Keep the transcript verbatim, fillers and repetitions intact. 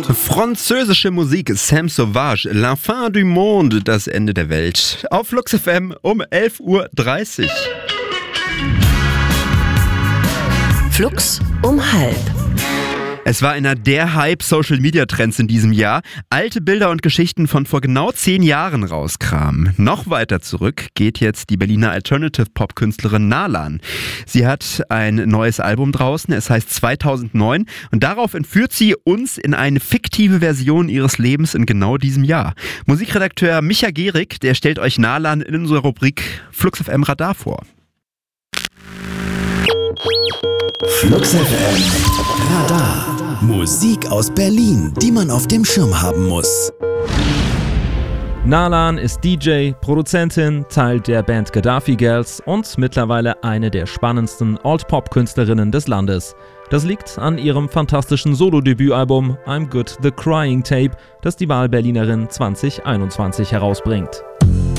monde. Französische Musik, Sam Sauvage, La fin du monde, das Ende der Welt. Auf Flux F M um elf Uhr dreißig. Flux um halb. Es war einer der Hype-Social-Media-Trends in diesem Jahr. Alte Bilder und Geschichten von vor genau zehn Jahren rauskramen. Noch weiter zurück geht jetzt die Berliner Alternative-Pop-Künstlerin Nalan. Sie hat ein neues Album draußen, es heißt zweitausendneun und darauf entführt sie uns in eine fiktive Version ihres Lebens in genau diesem Jahr. Musikredakteur Micha Gehrig, der stellt euch Nalan in unserer Rubrik Flux F M Radar vor. Flux F M Radar. Musik aus Berlin, die man auf dem Schirm haben muss. Nalan ist D J, Produzentin, Teil der Band Gaddafi Girls und mittlerweile eine der spannendsten Alt-Pop-Künstlerinnen des Landes. Das liegt an ihrem fantastischen Solo-Debütalbum I'm Good The Crying Tape, das die Wahlberlinerin zwanzig einundzwanzig herausbringt.